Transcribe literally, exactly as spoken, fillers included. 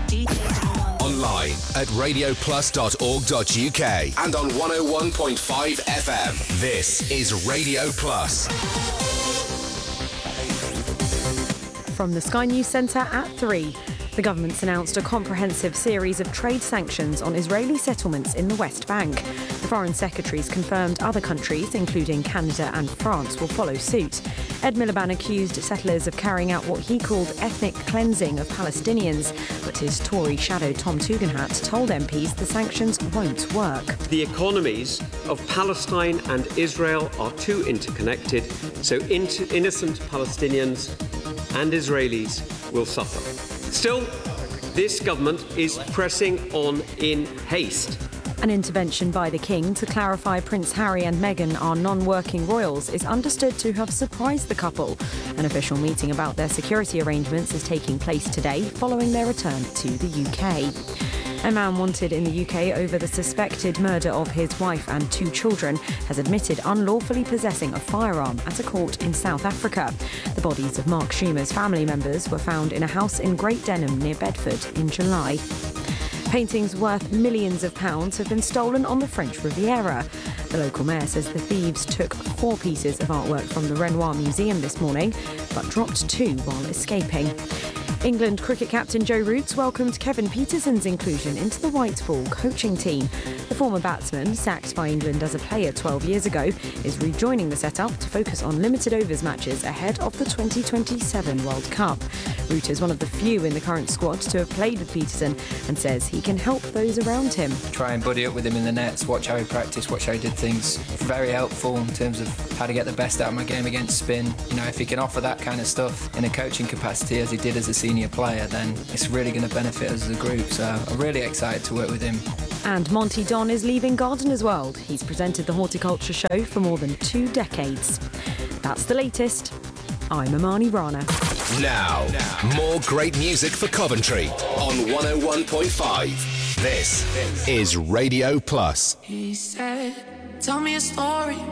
Online at radio plus dot org dot u k and on one oh one point five F M. This is Radio Plus. From the Sky News Centre at three. The government's announced a comprehensive series of trade sanctions on Israeli settlements in the West Bank. The Foreign Secretary's confirmed other countries, including Canada and France, will follow suit. Ed Miliband accused settlers of carrying out what he called ethnic cleansing of Palestinians, but his Tory shadow Tom Tugendhat told M Ps the sanctions won't work. The economies of Palestine and Israel are too interconnected, so inter- innocent Palestinians and Israelis will suffer. Still, this government is pressing on in haste. An intervention by the King to clarify Prince Harry and Meghan are non-working royals is understood to have surprised the couple. An official meeting about their security arrangements is taking place today following their return to the U K. A man wanted in the U K over the suspected murder of his wife and two children has admitted unlawfully possessing a firearm at a court in South Africa. The bodies of Mark Schumer's family members were found in a house in Great Denham near Bedford in July. Paintings worth millions of pounds have been stolen on the French Riviera. The local mayor says the thieves took four pieces of artwork from the Renoir Museum this morning, but dropped two while escaping. England cricket captain Joe Root welcomed Kevin Peterson's inclusion into the white ball coaching team. The former batsman, sacked by England as a player twelve years ago, is rejoining the setup to focus on limited overs matches ahead of the twenty twenty-seven World Cup. Root is one of the few in the current squad to have played with Peterson and says he can help those around him. Try and buddy up with him in the nets, watch how he practiced, watch how he did things. Very helpful in terms of how to get the best out of my game against spin. You know, if he can offer that kind of stuff in a coaching capacity as he did as a senior player, then it's really going to benefit us as a group. So I'm really excited to work with him. And Monty Don is leaving Gardener's World. He's presented the horticulture show for more than two decades. That's the latest. I'm Amani Rana. Now, more great music for Coventry on one oh one point five. This is Radio Plus. He said, tell me a story.